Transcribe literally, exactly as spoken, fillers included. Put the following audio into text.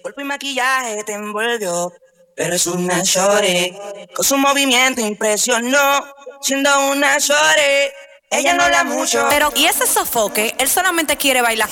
cuerpo y maquillaje te envolvió. Pero es una shorty, con su movimiento impresionó. Siendo una shorty, ella no la mucho. Pero, ¿y ese sofoque? Él solamente quiere bailar